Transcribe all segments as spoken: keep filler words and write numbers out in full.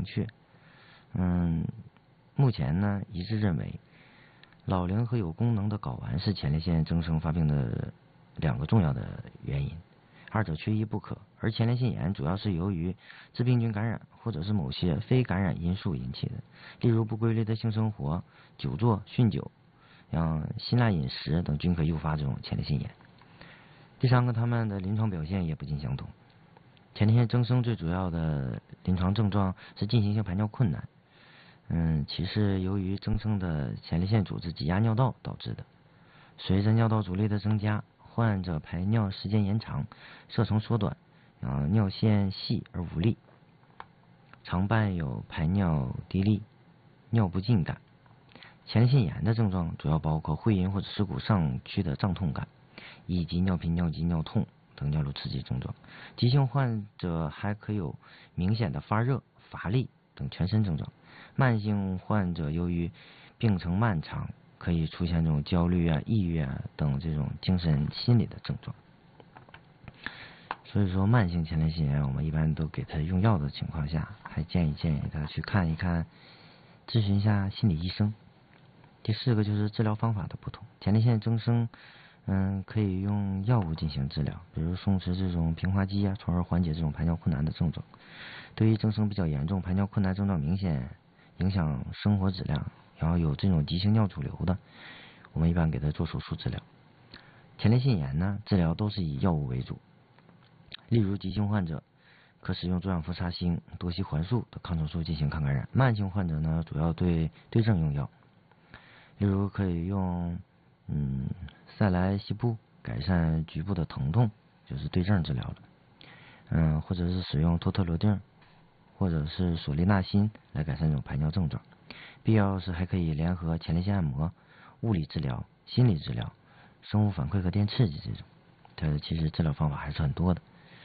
确。嗯，目前呢一致认为，老龄和有功能的睾丸是前列腺增生发病的两个重要的原因，二者缺一不可。而前列腺炎主要是由于致病菌感染或者是某些非感染因素引起的，例如不规律的性生活、久坐、酗酒、像辛辣饮食等均可诱发这种前列腺炎。第三个，他们的临床表现也不尽相同。前列腺增生最主要的临床症状是进行性排尿困难，嗯，其是由于增生的前列腺组织挤压尿道导致的。随着尿道阻力的增加，患者排尿时间延长，射程缩短，啊，尿线细而无力，常伴有排尿低利、尿不尽感。前列腺炎的症状主要包括会阴或者耻骨上区的胀痛感，以及尿频、尿急、尿痛等尿路刺激症状。急性患者还可有明显的发热、乏力等全身症状。慢性患者由于病程漫长，可以出现这种焦虑啊、抑郁啊等这种精神心理的症状。所以说，慢性前列腺炎我们一般都给他用药的情况下，还建议建议他去看一看，咨询一下心理医生。第四个就是治疗方法的不同，前列腺增生，嗯，可以用药物进行治疗，比如松弛这种平滑肌啊，从而缓解这种排尿困难的症状。对于增生比较严重、排尿困难症状明显影响生活质量，然后有这种急性尿阻流的，我们一般给他做手术治疗。前列腺炎呢，治疗都是以药物为主，例如急性患者可使用左氧氟沙星、多西环素的抗生素进行抗感染，慢性患者呢，主要对对症用药，例如可以用嗯塞来西布改善局部的疼痛，就是对症治疗了。嗯，或者是使用托特罗定或者是索利纳辛来改善这种排尿症状。必要时还可以联合前列腺按摩、物理治疗、心理治疗、生物反馈和电刺激这种，它其实治疗方法还是很多的。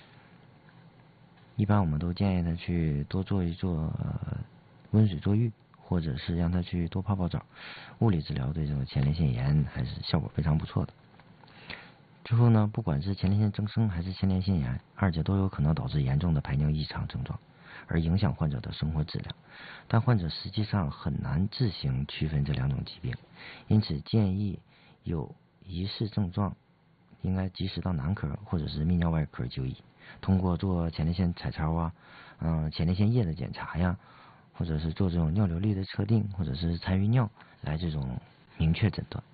一般我们都建议他去多做一做、呃、温水坐浴，或者是让他去多泡泡澡。物理治疗对这种前列腺炎还是效果非常不错的。之后呢，不管是前列腺增生还是前列腺炎，二者都有可能导致严重的排尿异常症状，而影响患者的生活质量。但患者实际上很难自行区分这两种疾病，因此建议有疑似症状，应该及时到男科或者是泌尿外科就医，通过做前列腺彩超啊，嗯、呃，前列腺液的检查呀，或者是做这种尿流率的测定，或者是残余尿来这种明确诊断。